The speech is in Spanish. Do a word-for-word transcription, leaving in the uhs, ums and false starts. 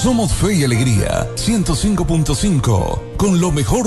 Somos Fe y Alegría ciento cinco punto cinco, con lo mejor